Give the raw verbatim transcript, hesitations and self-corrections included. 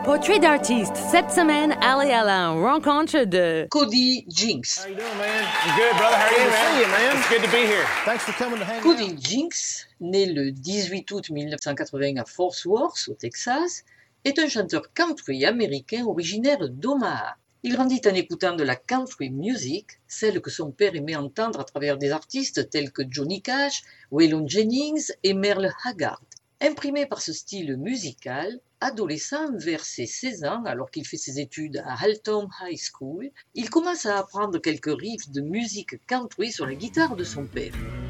Portrait d'artiste. Cette semaine, allez à la rencontre de Cody Jinks. How you doing, man? I'm good, brother. How are you, man? See you, man. It's good to be here. Thanks for coming to hang Cody out. Jinks, né le dix-huit août mille neuf cent quatre-vingts à Fort Worth, au Texas, est un chanteur country américain originaire d'Omaha. Il grandit en écoutant de la country music, celle que son père aimait entendre à travers des artistes tels que Johnny Cash, Waylon Jennings et Merle Haggard. Imprimé par ce style musical, adolescent vers ses seize ans, alors qu'il fait ses études à Haltom High School, il commence à apprendre quelques riffs de musique country sur la guitare de son père.